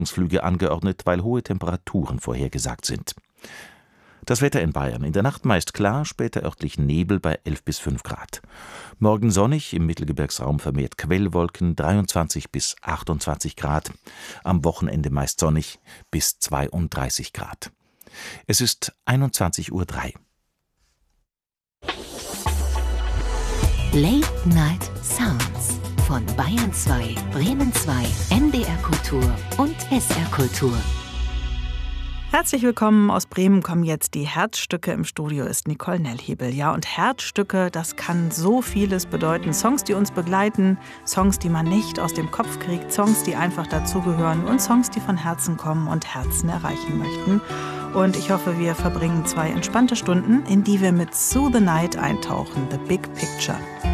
Tagesflüge angeordnet, weil hohe Temperaturen vorhergesagt sind. Das Wetter in Bayern: in der Nacht meist klar, später örtlich Nebel bei 11 bis 5 Grad. Morgen sonnig, im Mittelgebirgsraum vermehrt Quellwolken, 23 bis 28 Grad. Am Wochenende meist sonnig, bis 32 Grad. Es ist 21:03 Uhr. Late Night Sounds von Bayern 2, Bremen 2, NDR Kultur und SR Kultur. Herzlich willkommen. Aus Bremen kommen jetzt die Herzstücke. Im Studio ist Nicole Nellhebel. Ja, und Herzstücke, das kann so vieles bedeuten. Songs, die uns begleiten, Songs, die man nicht aus dem Kopf kriegt, Songs, die einfach dazugehören und Songs, die von Herzen kommen und Herzen erreichen möchten. Und ich hoffe, wir verbringen 2 entspannte Stunden, in die wir mit Through the Night eintauchen. The Big Picture.